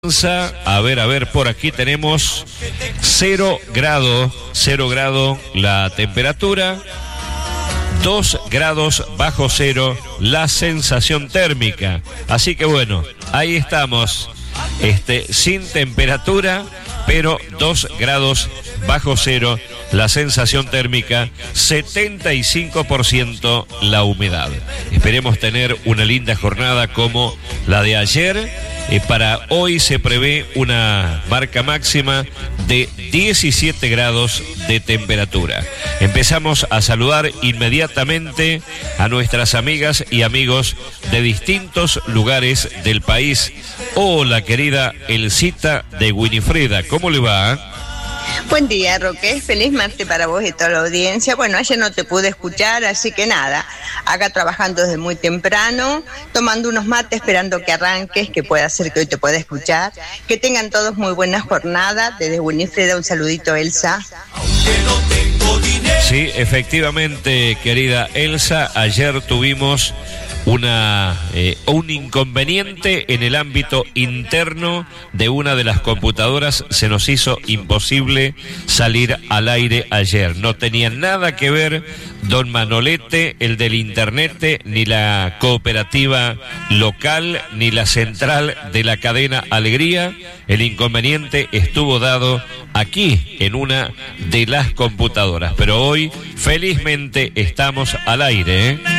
A ver, por aquí tenemos 0 grado la temperatura, 2 grados bajo cero la sensación térmica. Así que bueno, ahí estamos, sin temperatura, pero 2 grados bajo cero la sensación térmica, 75% la humedad. Esperemos tener una linda jornada como la de ayer. Para hoy se prevé una marca máxima de 17 grados de temperatura. Empezamos a saludar inmediatamente a nuestras amigas y amigos de distintos lugares del país. Hola, querida Elsita de Winifreda, ¿cómo le va? Buen día, Roque. Feliz martes para vos y toda la audiencia. Bueno, ayer no te pude escuchar, así que nada, acá trabajando desde muy temprano, tomando unos mates, esperando que arranques, que pueda ser que hoy te pueda escuchar. Que tengan todos muy buena jornada. Desde Winifreda, un saludito, Elsa. Sí, efectivamente, querida Elsa, ayer tuvimos un inconveniente en el ámbito interno de una de las computadoras. Se nos hizo imposible salir al aire ayer. No tenía nada que ver don Manolete, el del internet, ni la cooperativa local, ni la central de la cadena Alegría. El inconveniente estuvo dado aquí en una de las computadoras, pero hoy felizmente estamos al aire, ¿eh?